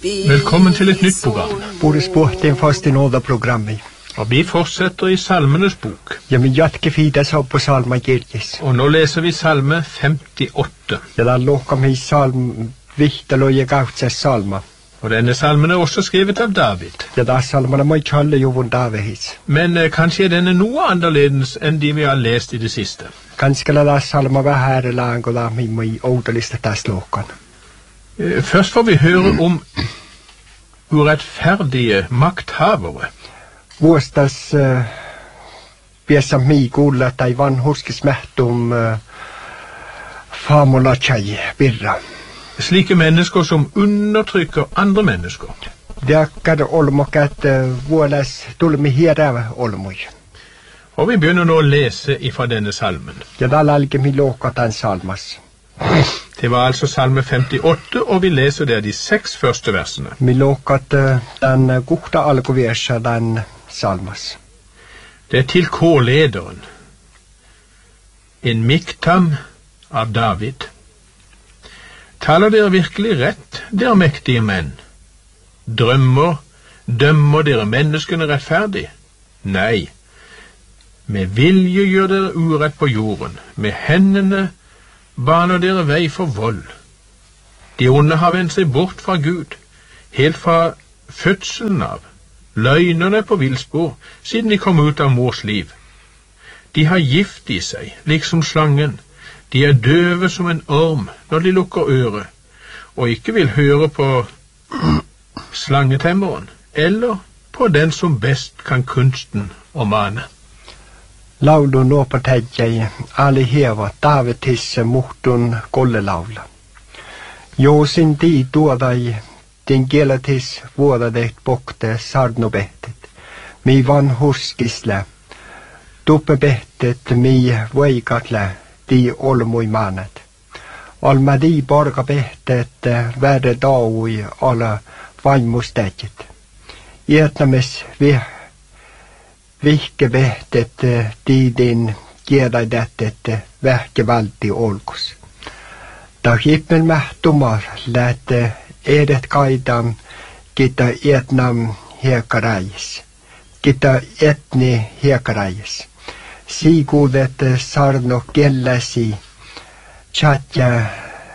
Velkommen til et nytt program. Boris Borten fast i nåda-programmet. Og vi fortsetter i Salmenes bok. Ja, men jatke fides opp på salma Girgis. Og nå leser vi salme 58. Ja, da lokker vi salm viktig og jeg gaut seg salma. Og denne salmen er også skrevet av David. Ja, da salmene må ikke holde jo von David. Men kanskje er denne noe annerledes enn de vi har lest i det siste. Kanskje da salma var her lang og da vi må i åderliste ta slåken. Først får vi høre om urettferdige makthavere. Vuostas piesa mi kuulla tai vanhuski smärtum famola chai birra. Slike mennesker som undertrykker andre mennesker. Det er olmok at vuolas tulmi hiera olmoi. Og vi begynner nå å lese ifra denne salmen. Ja, da lalke mi lokat den salmas. Det var altså salme 58, og vi leser der de 6 første versene. Mi lokat den gukta alkoversa den salmas. Det er til kårlederen. En miktam av David. Taler dere virkelig rett, dere mektige menn? Dømmer dere menneskene rettferdig? Nei. Med vilje gjør dere urett på jorden. Med hendene baner dere vei for vold. De onde har vendt seg bort fra Gud, helt fra fødselen av. Løgnerne på villspor, siden de kom ut av mors liv. De har gift i seg, liksom slangen. De er døve som en orm når de lukker øret, og ikke vil høre på slangetemmeren, eller på den som best kan kunsten å mane. Laulu nå på tegge, alle heva Davidisse morton gollelaula. Jo sin tid dådai, din gelatis våra det bokte sarnobettet. Mi van huskisle, duppe bettet mi veikatle, di olmoi manet. Olma di borga bettet värde daui alla vaimmustettet. Ietnames vihke bettet din kiedaidet vähkevalti olkus. Da hippen mähtumar lät edet kaidan kita etnam hiekarais. Kita etni hiekarais. Siikuudet sarno kelläsi chatja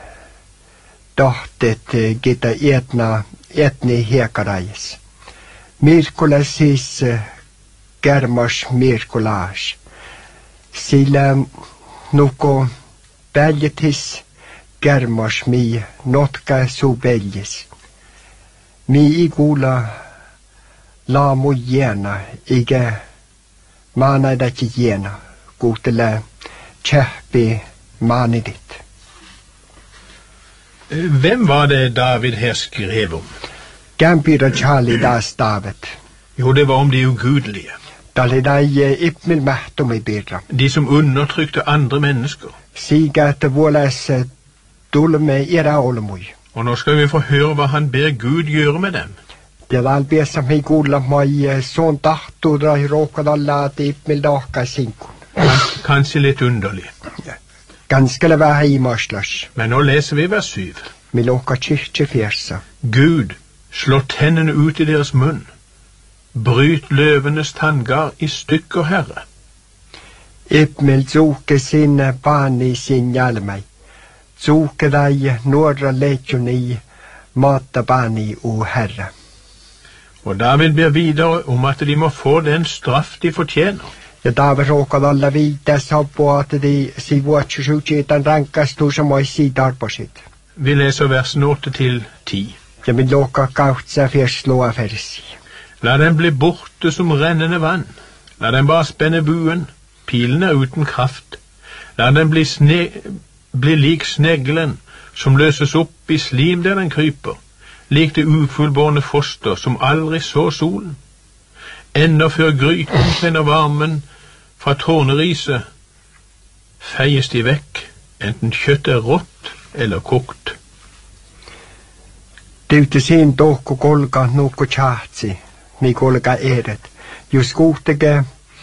tohtet kita etni hiekarais. Mirkula siis kärmas mirkulaas. Sillä nuko päljetis kärmas mi notka su peljes. Mi ikula laamu jena, ikä maanaidakin jena, kuuntele tjähpi maanidit. Hvem var det David her skrev om? Kämpira Charlie das David. Jo, det var om de ugudelige. Dalidai ipmil mähtumi birra. De som undertrykte andre mennesker. Siga at vuolas tulme era olmui. Og nå skal vi få høre hva han ber Gud gjøre med dem. Det var albiessa mi kuulla mai son tahtuudra rookadalla at ipmil dahka sinkun. Kanskje litt underlig. Ganskele vähän imaslas. Men nå leser vi vers 7. Mi loka kyrkje fjersa. Gud, slå tennene ut i deres munn. Bryt løvenes tanngar i stykker, Herre. Ipmil zuke sinne bani sin hjalmei. Zuke dai norra legioni mata bani o Herre. Og David ber videre om at de må få den straff de fortjener. Ja David råkad alla vitas på at de si vuotsjusuutsitan rankastu samoi sidar på sitt. Vi leser versene 8-10. Ja min loka kautsa fjerslåa fersi. La den bli borte som rennende vann. La den bare spenne buen. Pilen er uten kraft. La den bli lik sneglen som løses opp i slim der den kryper. Lik det ufullbårne foster som aldri så solen. Enda før gryten kjenner varmen fra tårneriset, feies de vekk, enten kjøttet er rått eller kokt. Tyytti siin tohku kolka nukku tjahtsi, mi kolka edet. Jos kuhteke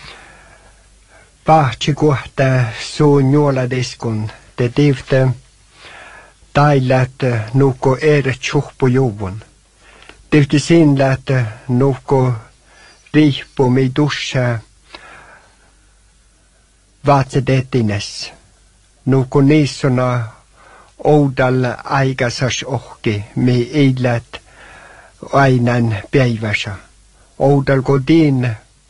pahtsi kohta suun juoladiskun, te tivte tailat nukku edet tjuhpu juvun. Tilti sinne, että nuhko riippuu mi dussa vaatsedetines. Nuhko niissona oudalla aikaisas ohki mi eilät ainan päivässä. Oudal kodin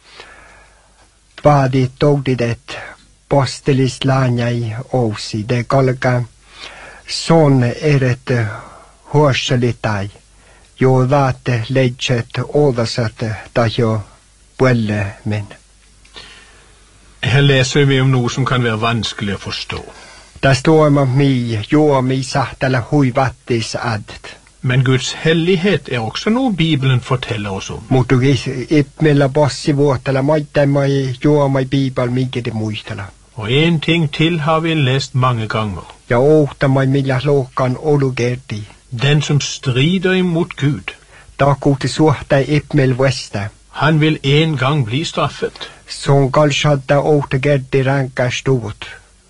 vaadit toudidet postelis laanjai ousi. De kalka son eret huossalitai. Jo vaate leidset ådasat da jo puelle min. Her læser vi om noe som kan være vanskelig å forstå. Da står man mi sahtala huivattis adt. Men Guds hellighet er også noe Bibelen forteller oss om. Mutta ipmellä bossi vuotella maittamai juomai Bibel migede muistella. Og en ting til har vi lest mange ganger. Ja ohtamai millä lohkan olugerti. Den som strider imot Gud, Da kuti suhta ipmel vesta. han vil en gang bli straffet. Som galshadda ohtagerti ranka stort.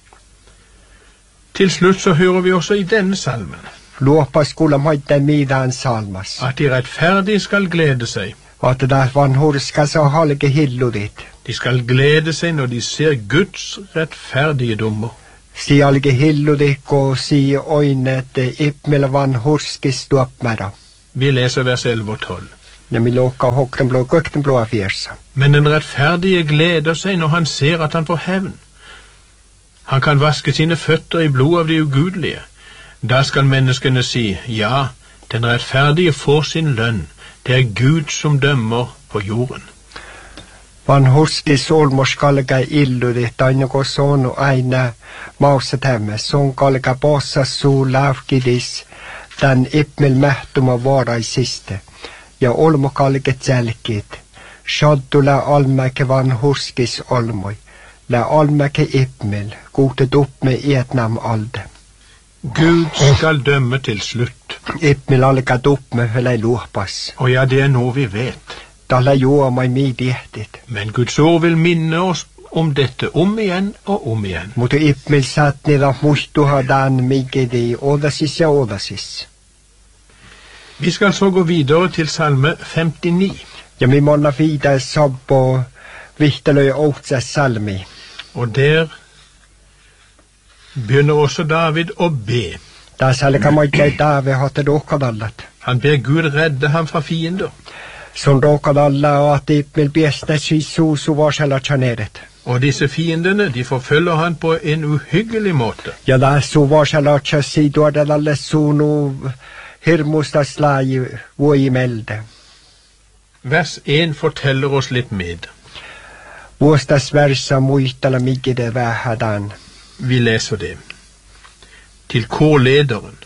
Til slutt så hører vi også i denne salmen Luopas kuulla maittain miidaan salmas. at de rettferdige skal glede seg. Että taas vanhurska så halke hilludit. De skal glede seg når de ser Guds rettferdige dommer. Si alge hilludit ko si oinet ipmel vanhurskis tuopmära. Vi leser vers 11 og 12. Ja mi lokka hokkenblå köktenblå fjersa. Men den rettferdige gleder seg når han ser at han får hevn. Han kan vaske sine føtter i blod av de ugudelige. Da skal menneskene si, ja, den rettferdige får sin lønn. Det er Gud som dømmer på jorden. Vanhurskis olmos kalga illudit aina ko sonu aina mausatämme. Son kalga bossas suu laavkidis tän ipmel mähtuma vaaraisiste. Ja olmo kalget sälkit. Shaddula almäke vanhurskis olmoi. La almäke ipmel, kuutet uppme etnam alde. Gud skal dømme til slutt. Ipmel algat uppme hölei luopas. Og ja, det er noe vi vet. Talla juomai miidihtit. Men Guds ord vil minne oss om dette om igjen og om igjen. Mutta ipmel saat niillä muistuhadan migedi odasis ja odasis. Vi skal så gå videre til salme 59. Ja mi monna vida sabbo vihtelöi outsas salmi. Og der begynner også David å be. Tässä alkaa maittai Daave hatta dohkadallat. Han ber Gud redde ham fra fiender. Som dohkadalla og at ipmel biesta suusu varsella chaneret. Og disse fiendene, de forfølger han på en uhyggelig måte. Ja tässä varsella chassi tuodalalle suunu hirmusta slai voimelde. Vers 1 forteller oss litt med. Vuostas versa muistella migide vähädan. Vi leser det. Til kårlederen.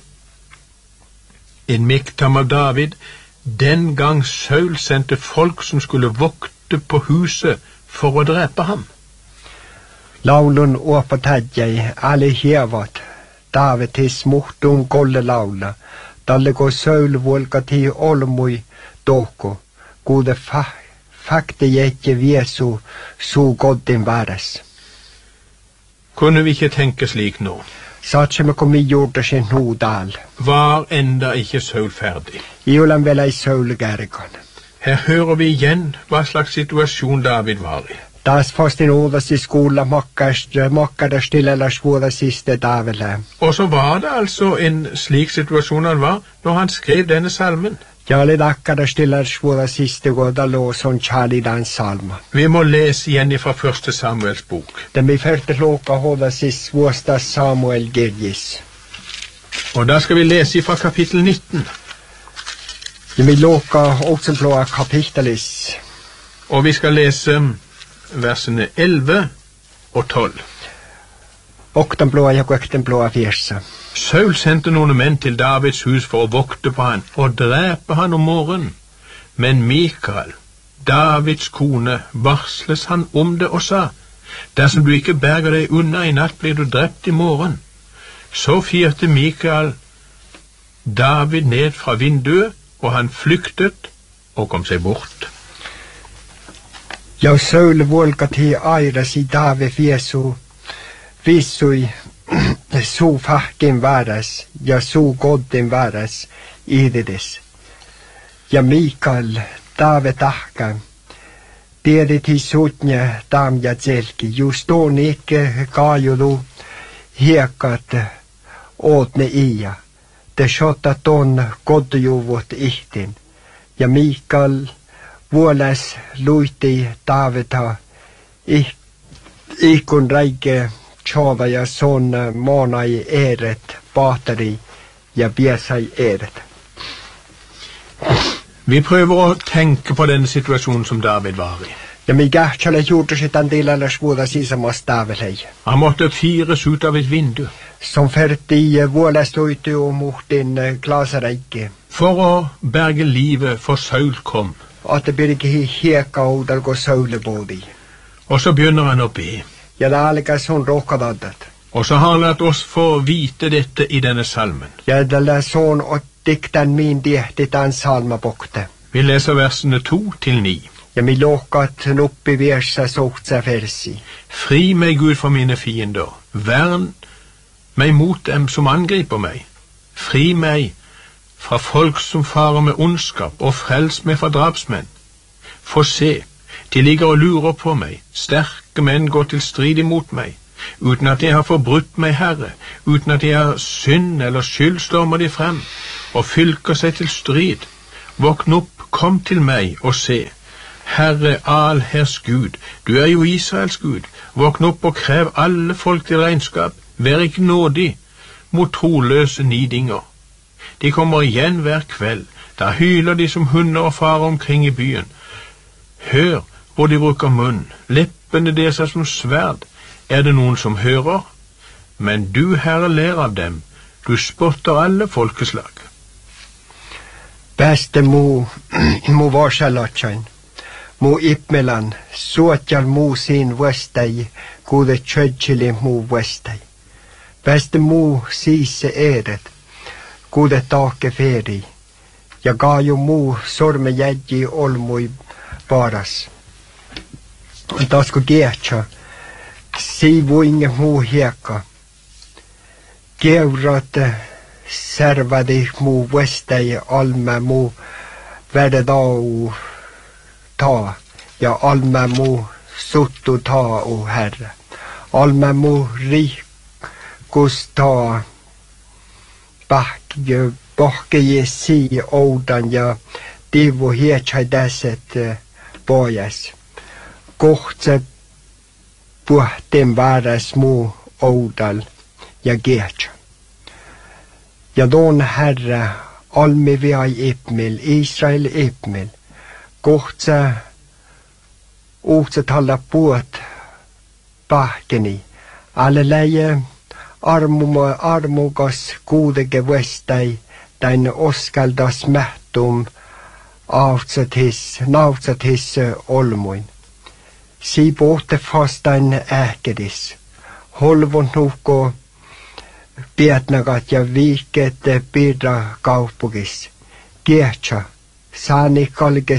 En miktam av David, den gang Saul sendte folk som skulle vokte på huset for å drepe ham. Laulun uopatadjai alle hievat. Davitis muhtun kolle laula. Dalle ko Saul volkati olmui tohko. Kuude fakte jätje viesu suu koddin vääräs. Kunne vi ikke tenke slik nå? Satsemme kom i gjorde sin nodal. Var enda ikke Saul ferdig? Iulan vielä i Saul-gärgan. Her hører vi igjen hva slags situasjon David var i. Taas fastin uudas i skola makkada stillella svuoda siste Daville. Og så var det altså en slik situasjon han var når han skrev denne salmen. Ja oli takkada stillella svuoda siste goda låson chalidan salma. Vi må lese igjen fra 1. Samuels bok. Den vi färte låka hålla sis vuosta Samuel Gergis. Og da skal vi lese fra kapittel 19. Den vi låka åtsenplåa kapitelis. Og vi skal lese versene 11 og 12. Oktanplåa ja kuektenplåa fjersa. Saul sendte noen menn til Davids hus for å vokte på han og drepe han om morgenen. Men Mikael, Davids kone, varsles han om det og sa, dersom du ikke berger deg unna i natt, blir du drept i morgen. Så firte Mikael David ned fra vinduet, og han flyktet og kom seg bort. Ja Saul volkati airas i David fiesu, visui su fahkin vääräs ja su koddin vääräs iidides. Ja Mikael, David ahka. Tiedit hi sutnja tam ja tselki. Just on ikke kaajulu hiekat ootne iia. Te shota ton kodjuvut ihtin. Ja Mikael vuolas luiti Davidha ihkun räike tjova ja son maanai eret pahteri ja biesai eret. Vi prøver å tenke på denne situasjonen som David var i. Ja mikä ole juuri sitä tilallas vuoda sisämas Davidhei. Han måtte fyres ut av et vindu. Som ferti vuolas uiti muhtin glasareike. For å berge livet for Saul kom. At det birki hiekka uudal ko Saulebodi. Og så begynner han å be. Ja det alkas on rohkadaddat. Og så har han latt oss få vite dette i denne salmen. Ja det son og diktan min diehti tämän salmapokte. Vi leser versene 2-9. Ja mi lohkat nuppi versa suhtsa versi. Fri meg, Gud, for mine fiender. Vern meg mot dem som angriper meg. Fri meg fra folk som farer med ondskap, og frels meg fra drapsmenn. For se, de ligger og lurer på meg. Sterke menn går til strid imot meg. Uten at de har forbrutt meg, Herre, uten at de har synd eller skyld, stormer de frem og fylker seg til strid. Våkn opp, kom til meg og se. Herre, allherrs Gud, du er jo Israels Gud. Våkn opp og krev alle folk til regnskap. Vær ikke nådig mot troløse nidinger. De kommer igjen hver kveld. Da hyler de som hunder og farer omkring i byen. Hør hvor de bruker munn. Leppene deres er som sverd. Er det noen som hører? Men du, Herre, ler av dem. Du spotter alle folkeslag. Bäste mu varsalatsain. Mu ipmelan, suotjal mu siin vestai, kuude tjödsili mu vestai. Bäste mu siisse edet, kuude taake feri, ja kaaju mu sorme jädji olmui paras. Tasko kiehtsä, siivu inge mu hiekka. Keurat servadi mu vestai alme mu vededau ta, ja alme mu suttu ta, o Herre. Alme mu rikus ta, bahke si oudan, ja tivu hietsai täset pojas. Kohtse puhten vääräs mu oudal ja kietsä. Ja don Herre, almi viai ipmil, Israel ipmil, kohtse uhtset halla puot pahkeni, alle läje armukas kuudege vestai, tän oskaldas mähtum nautsat his olmuin. Si pohte fastain ähkedis, holvon nuhko pietnagat ja viiket piirra kaupugis. Kiehtsä, saani kolke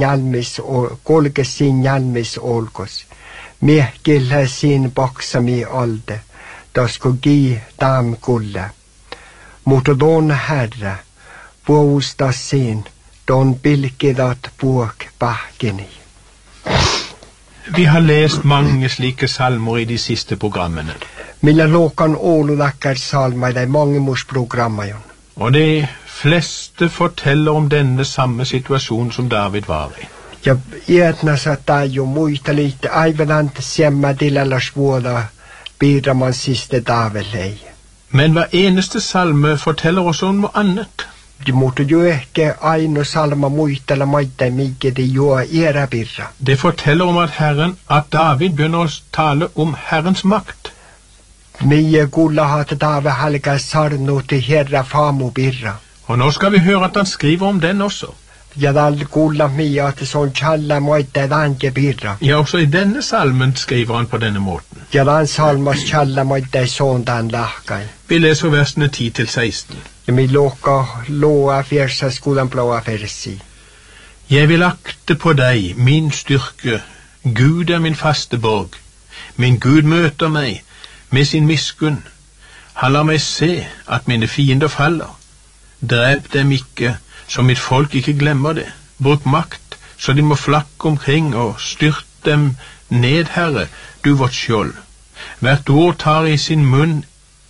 siin jälmis olkos. Miehkillä siin paksami alde, tasko gi tam kulle. Mutta don Herre, puolustas siin, don pilkidat puok pahkeni. Vi har lest mange slike salmer i de siste programmene. Millä luokan Oulu-läkkär salmaida mange musprogrammajon. Og de fleste forteller om denne samme situasjon som David var i. Ja iätnässä taju muista liitte aivan antasjämmä tilallas vuoda piiraman siste Davidlei. Men hver eneste salme forteller oss om noe annet. De måtte jo ikke aino salma muistella maita mikä de juo iäräpirra. Det forteller om at David begynner å tale om Herrens makt. Mie kulla hata David halka sarnu til herra famu birra. Og nå skal vi høre at han skriver om den også. Ja dal kulla mie at sånn challa maita danke birra. Ja, også i denne salmen skriver han på denne måten. Ja dan salmas challa maita sånn dan lahkai. Vi leser versene 10-16. Ja mi loa fjersa skolan blåa versi. Jeg vil akte på deg, min styrke. Gud er min faste borg. Min Gud møter meg med sin miskunn. Han lar meg se at mine fiender faller. Drep dem ikke, så mitt folk ikke glemmer det. Bruk makt, så de må flakke omkring og styrt dem ned, Herre, du vårt skjold. Hvert ord de tar i sin munn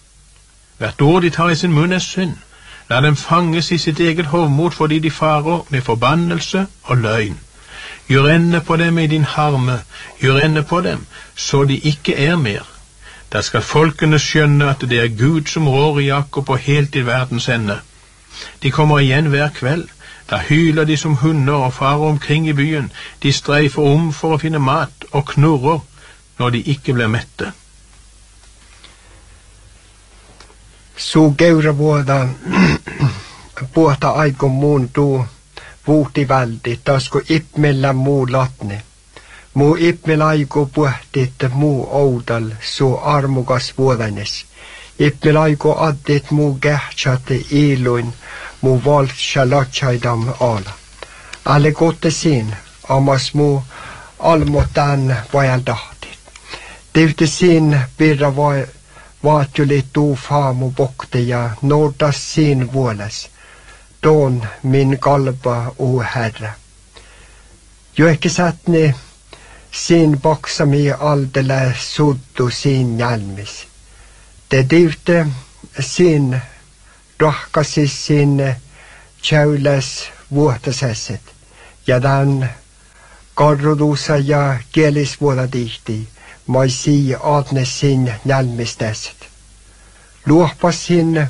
er synd. La dem fanges i sitt eget hovmod, fordi de farer med forbannelse og løgn. Gjør ende på dem i din harme, gjør ende på dem, så de ikke er mer. Da skal folkene skjønne at det er Gud som rår i Jakob og helt til verdens ende. De kommer igjen hver kveld. Da hyler de som hunder og farer omkring i byen. De streifer om for å finne mat og knurrer når de ikke blir mette. Så gaura båda aiko muuntuu vuuti vältit, tasko ipmellä muu latne. Muu ipmellä aiko puhtit muu oudal, so armukas vuodanes. Ipmellä aiko addit muu kähtsate iluin, muu valtsa latsaidam ala. Alle gotte sin, amas muu almotan vajan tahtit. Tehty sin virra vaatjuli tuu faamu bokte ja nordas sin vuoles. Don min kalpa, o Herre. Jo ikke sattne sin boksami aldele suddu sin jälmis. Det dyvte sin rohkasi sin tjaules vuotasesset. Ja dan karrudusa ja kielis vuoda tihti. Mai si adne sin jälmistesset. Luopas sin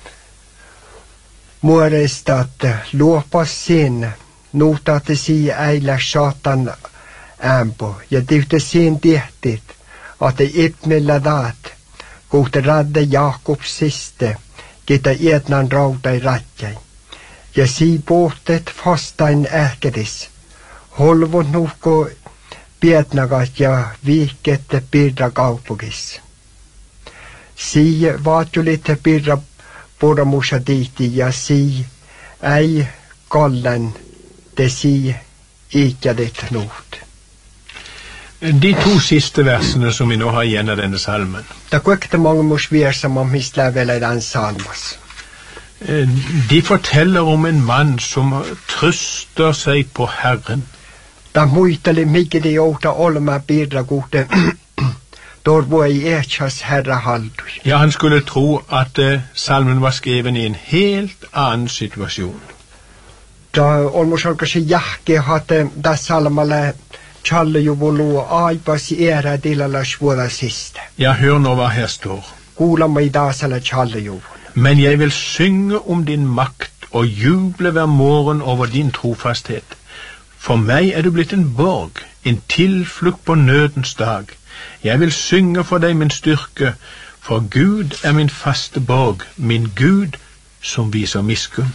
muorestat, luopas sin, nuutate si äillä saatan ämpo, ja tyhte sin tihtit, että ipmillä daat, kuhte radde Jakob siste, kita etnan rautai ratjai, ja si pohtet fastain ähkedis, holvot nuhko pietnagat ja viikette pirra kaupugis. Si vaatjulit pirra Poramusa tihti ja si ei kallen te si ikjadet nuht. De to siste versene som vi nå har igjen av denne salmen. Det går ikke mange morsverser man misler vel i den salmas. De forteller om en mann som trøster seg på Herren. Det muiteli mykje de åta olma birra gode. Då var i Echas herre haldur. Ja, han skulle tro at salmen var skreven i en helt annen situasjon. Da olmosalkasi jahke hatte da salmale challe jo volu aipas era dilala svåra siste. Ja, hør nå hva her står. Kuula mai dasala challe jo. Men jeg vil synge om din makt og juble hver morgen over din trofasthet. For meg er du blitt en borg, en tilflukt på nødens dag. Jeg vil synge for deg min styrke, for Gud er min faste borg, min Gud som viser miskunn.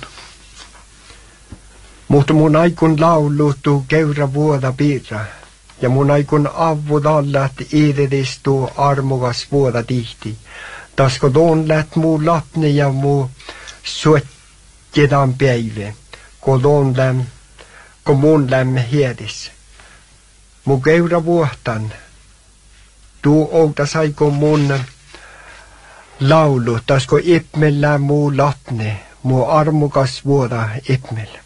Mutta mun aikun laulutu keura vuoda piirra, ja mun aikun avvudallat iiridistu armugas vuoda tihti. Tasko tuon läht muu lapni ja muu suotjedan päivä, kun mun lämme hiedis. Mu keura vuotan, tuu outas aiko mun laulu, tasko ipmellä muu latne, muu armukas vuoda ipmellä.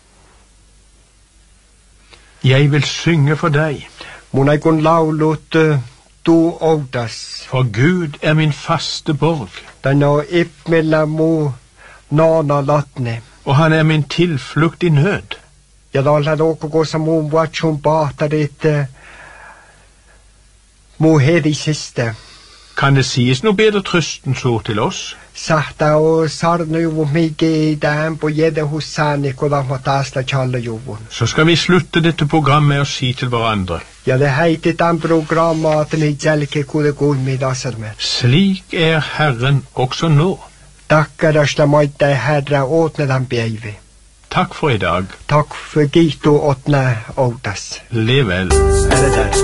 Jeg vil synge for deg. Mun aikun laulut tuu outas. For Gud er min faste borg. Den on ipmellä muu naana latne. Og han er min tilflukt i nød. Ja täällä toukokuussa muun vuotsun pahtarit muu hedisistä. Kan det sies noe bedre trøstens ord til oss? Sahta og sarnuvu miki tämän på jedehussaani, kun mä taasla challajuvun. Så skal vi slutte dette programmet og si til hverandre. Ja det heiti tämän programmaten i jälke kude kuimidasarmet. Slik er Herren også nå. Takkarasta moitta Herra åtne tämän päivi. Takk for i dag. Takk for gitu åtne outas. Lev vel. Eller der.